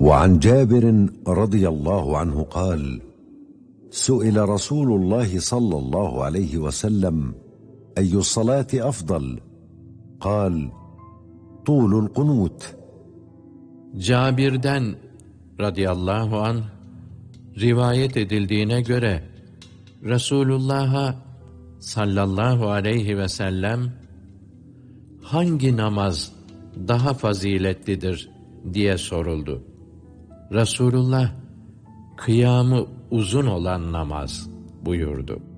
وعن جابر رضي الله عنه قال: سئل رسول الله صلى الله عليه وسلم: أي الصلاة أفضل؟ قال: طول القنوت. Cabir'den radıyallahu anh rivayet edildiğine göre Resulullah'a sallallahu aleyhi ve sellem hangi namaz daha faziletlidir diye soruldu. Resulullah kıyamı uzun olan namaz buyurdu.